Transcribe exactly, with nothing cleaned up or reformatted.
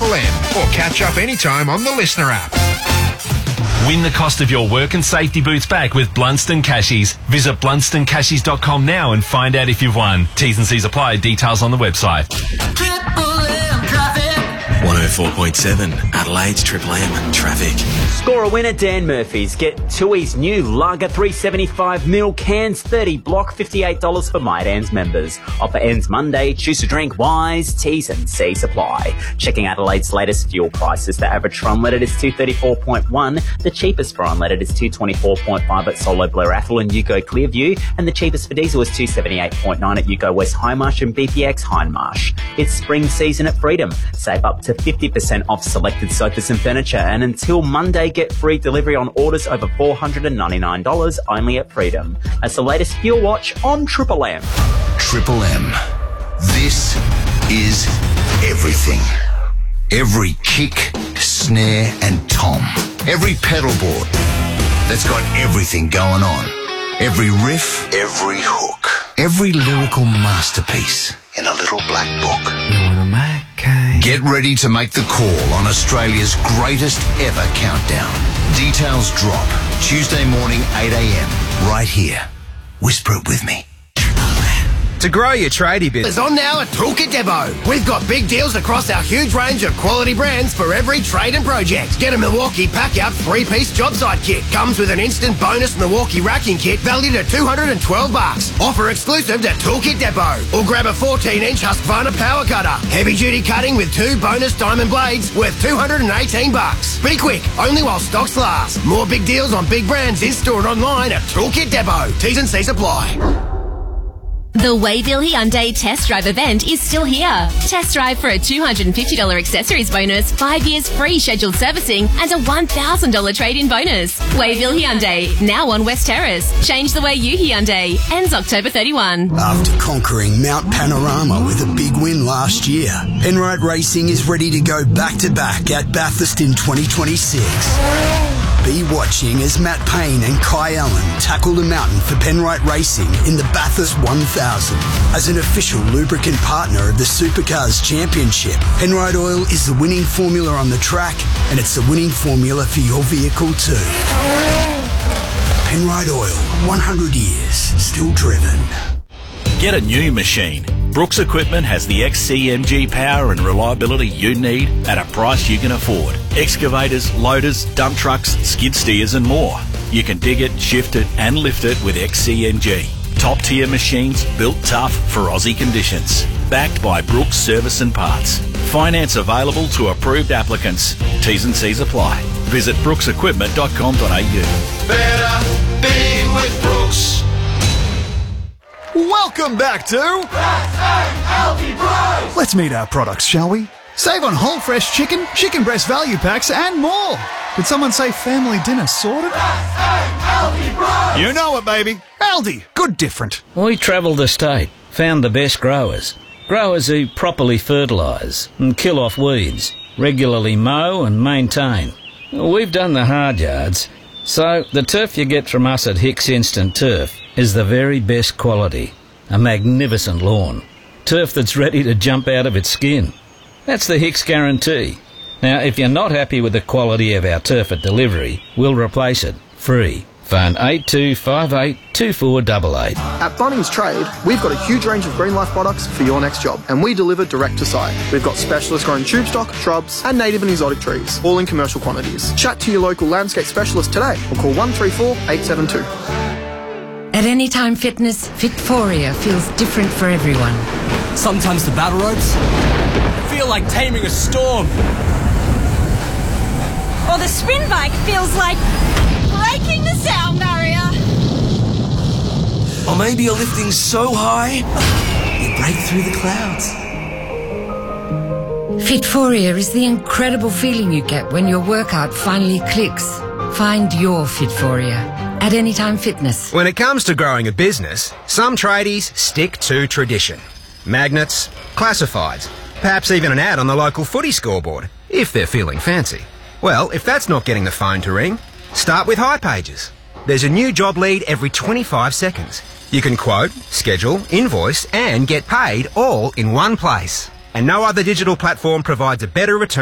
Triple M or catch up anytime on the Listener app. Win the cost of your work and safety boots back with Blunston Cashies. Visit blunston cashies dot com now and find out if you've won. T's and C's apply. Details on the website. one oh four point seven, Adelaide's Triple M traffic. Score a win at Dan Murphy's. Get Tui's new Lager three seventy-five mil cans, thirty block, fifty-eight dollars for My Dan's members. Offer ends Monday. Choose to drink wise. T's and C's apply. Checking Adelaide's latest fuel prices. The average for unleaded is two thirty-four point one. The cheapest for unleaded is two twenty-four point five at Solo Blair Athol and Yugo Clearview. And the cheapest for diesel is two seventy-eight point nine at Yugo West Highmarsh and B P X Hindmarsh. It's spring season at Freedom. Save up to fifty percent off selected sofas and furniture, and until Monday, get free delivery on orders over four hundred ninety-nine dollars only at Freedom. That's the latest Fuel Watch on Triple M. Triple M. This is everything. Every kick, snare and tom. Every pedal board that's got everything going on. Every riff, every hook. Every lyrical masterpiece in a little black book. Get ready to make the call on Australia's greatest ever countdown. Details drop Tuesday morning, eight a.m. right here. Whisper it with me. To grow your tradie business. It's on now at Toolkit Depot. We've got big deals across our huge range of quality brands for every trade and project. Get a Milwaukee Pack-Out three-piece job site kit. Comes with an instant bonus Milwaukee racking kit valued at two hundred twelve bucks. Offer exclusive to Toolkit Depot. Or grab a fourteen inch Husqvarna power cutter. Heavy-duty cutting with two bonus diamond blades worth two hundred eighteen bucks. Be quick, only while stocks last. More big deals on big brands in-store and online at Toolkit Depot. T's and C's apply. The Wayville Hyundai Test Drive event is still here. Test drive for a two hundred fifty dollars accessories bonus, five years free scheduled servicing, and a one thousand dollars trade-in bonus. Wayville Hyundai, now on West Terrace. Change the way you Hyundai. Ends October thirty-first. After conquering Mount Panorama with a big win last year, Penrite Racing is ready to go back-to-back at Bathurst in twenty twenty-six. Be watching as Matt Payne and Kai Allen tackle the mountain for Penrite Racing in the Bathurst one thousand. As an official lubricant partner of the Supercars Championship, Penrite Oil is the winning formula on the track, and it's the winning formula for your vehicle too. Penrite Oil, one hundred years, still driven. Get a new machine. Brooks Equipment has the X C M G power and reliability you need at a price you can afford. Excavators, loaders, dump trucks, skid steers and more. You can dig it, shift it and lift it with X C M G. Top tier machines built tough for Aussie conditions. Backed by Brooks Service and Parts. Finance available to approved applicants. T's and C's apply. Visit brooks equipment dot com dot a u. Better be with Brooks. Welcome back to Healthy Bros. Let's meet our products, shall we? Save on whole fresh chicken, chicken breast value packs and more. Did someone say family dinner sorted? Healthy Bros. You know it, baby. Aldi, good different. We travelled the state, found the best growers. Growers who properly fertilise and kill off weeds, regularly mow and maintain. We've done the hard yards, so the turf you get from us at Hicks Instant Turf is the very best quality. A magnificent lawn. Turf that's ready to jump out of its skin. That's the Hicks guarantee. Now, if you're not happy with the quality of our turf at delivery, we'll replace it free. Phone eight two five eight two four eight eight. At Bunnings Trade, we've got a huge range of Green Life products for your next job, and we deliver direct to site. We've got specialist grown tube stock, shrubs, and native and exotic trees, all in commercial quantities. Chat to your local landscape specialist today or call one three four eight seven two. At Anytime Fitness, Fitforia feels different for everyone. Sometimes the battle ropes feel like taming a storm. Or the spin bike feels like breaking the sound barrier. Or maybe you're lifting so high, you break through the clouds. Fitforia is the incredible feeling you get when your workout finally clicks. Find your Fitforia at Anytime Fitness. When it comes to growing a business, some tradies stick to tradition. Magnets, classifieds, perhaps even an ad on the local footy scoreboard, if they're feeling fancy. Well, if that's not getting the phone to ring, start with hipages. There's a new job lead every twenty-five seconds. You can quote, schedule, invoice and get paid all in one place. And no other digital platform provides a better return